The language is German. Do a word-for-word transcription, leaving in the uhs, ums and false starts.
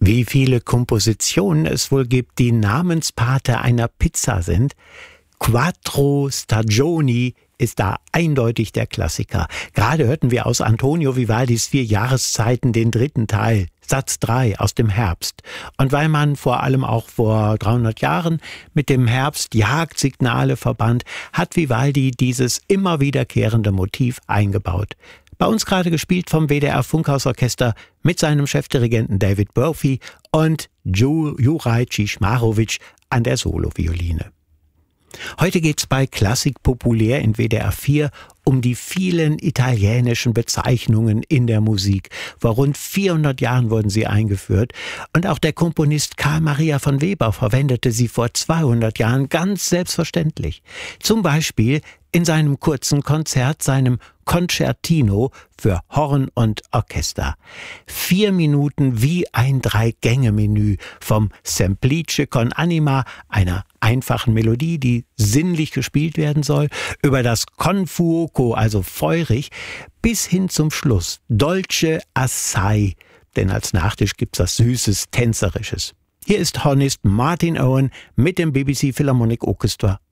Wie viele Kompositionen es wohl gibt, die Namenspate einer Pizza sind? Quattro Stagioni ist da eindeutig der Klassiker. Gerade hörten wir aus Antonio Vivaldis Vier Jahreszeiten den dritten Teil, Satz drei aus dem Herbst. Und weil man vor allem auch vor dreihundert Jahren mit dem Herbst Jagdsignale verband, hat Vivaldi dieses immer wiederkehrende Motiv eingebaut. Bei uns gerade gespielt vom W D R Funkhausorchester mit seinem Chefdirigenten David Brophy und Juraj Ciszmarowitsch an der Solovioline. Heute geht's bei Klassik populär in W D R vier um die vielen italienischen Bezeichnungen in der Musik. Vor rund vierhundert Jahren wurden sie eingeführt und auch der Komponist Karl Maria von Weber verwendete sie vor zweihundert Jahren ganz selbstverständlich. Zum Beispiel in seinem kurzen Konzert, seinem Concertino für Horn und Orchester. Vier Minuten wie ein Drei-Gänge-Menü vom Semplice con Anima, einer einfachen Melodie, die sinnlich gespielt werden soll, über das Con fuoco, also feurig, bis hin zum Schluss Dolce assai, denn als Nachtisch gibt's was Süßes, Tänzerisches. Hier ist Hornist Martin Owen mit dem B B C Philharmonic Orchestra